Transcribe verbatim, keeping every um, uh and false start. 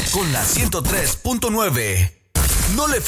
con la ciento tres punto nueve. No le